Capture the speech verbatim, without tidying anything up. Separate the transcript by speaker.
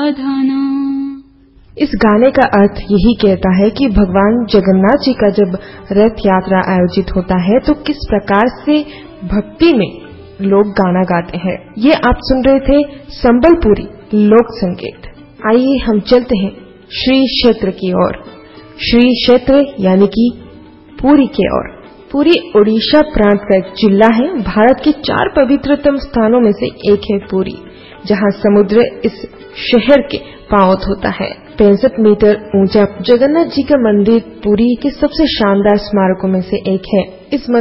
Speaker 1: साधना।
Speaker 2: इस गाने का अर्थ यही कहता है कि भगवान जगन्नाथ जी का जब रथ यात्रा आयोजित होता है तो किस प्रकार से भक्ति में लोग गाना गाते हैं। ये आप सुन रहे थे संबलपुरी लोक संगीत। आइए हम चलते हैं श्री क्षेत्र की ओर। श्री क्षेत्र यानी कि पुरी के ओर। पुरी ओडिशा प्रांत का एक जिला है। भारत के चार पवित्रतम स्थानों में से एक है पुरी, जहां समुद्र इस शहर के पांव धोता है। पैंसठ मीटर ऊंचा जगन्नाथ जी का मंदिर पुरी के सबसे शानदार स्मारकों में से एक है। इस